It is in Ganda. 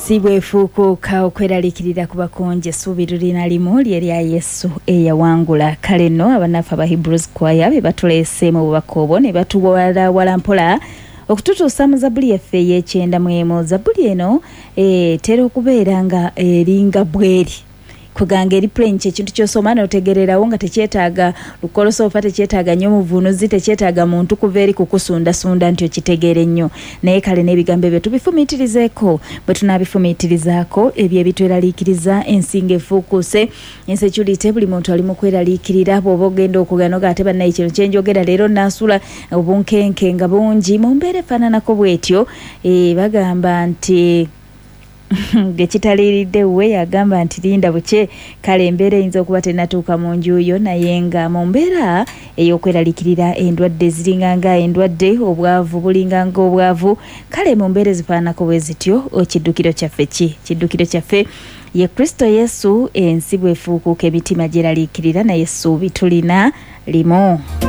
Sibwefuukuuka okweraliikirira ku bakonje essuubi lulina limu lyerya Yesu eyawangula. Kale nno abanafu aba Hebrews Choir be batuleese mu bubaka obwo ne batuwala mpola okututuusa mu Zabbuli yaffe ey'ekyenda Zabbuli eno tera okubeera nga eringa bweri kuganga eri plain ekintu ky'osoma n'otegererawo nga tekyetaaga lukoloso ofa tekyetaaga nnyo muvunuzi tekyetaaga muntu kuva eri kukusundasunda nti okitegeere nnyo. Naye kale n'ebigambo ebyo tubifumiitirizeeko. Bwe tunaabifumiitirizaako ebyo ebitweraliikiriza ensinga efuukuuse insecurity buli muntu ali mu kweraliikirira bw'oba ogenda okuganoga ate bannaye kino kyenjogera leero naasula obunkenke nga bungi mu mbeera efaananako bw'etyo. Bagamba nti gekitaliiridde we yagamba nti linda buke. Kale embeera eyinza okuba tennatuuka mu nju yo naye nga mu mbeera ey'okweraliikirira endwadde ziringanga endwadde obwavu bulinganga obwavu. Kale mu mbeera ezifaananako bwe zityo kiddukiro kyaffe ki? Kiddukiro kyaffe ye Kristo Yesu. Ensi bwefuukuuka emitima gyeraliikirira naye essuubi tulina limu.